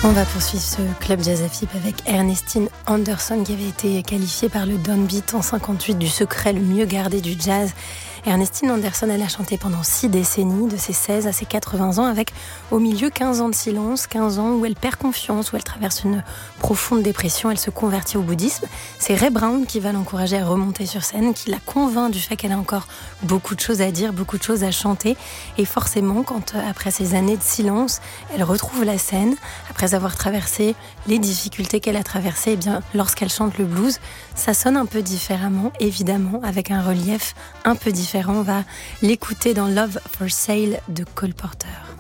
On va poursuivre ce club jazz AFIP avec Ernestine Anderson qui avait été qualifiée par le Downbeat en 58 du secret le mieux gardé du jazz. Ernestine Anderson, elle a chanté pendant 6 décennies, de ses 16 à ses 80 ans, avec au milieu 15 ans de silence, 15 ans où elle perd confiance, où elle traverse une profonde dépression, elle se convertit au bouddhisme. C'est Ray Brown qui va l'encourager à remonter sur scène, qui la convainc du fait qu'elle a encore beaucoup de choses à dire, beaucoup de choses à chanter. Et forcément, quand après ces années de silence, elle retrouve la scène, après avoir traversé les difficultés qu'elle a traversées, eh bien, lorsqu'elle chante le blues, ça sonne un peu différemment, évidemment, avec un relief un peu différent. On va l'écouter dans Love for Sale de Cole Porter.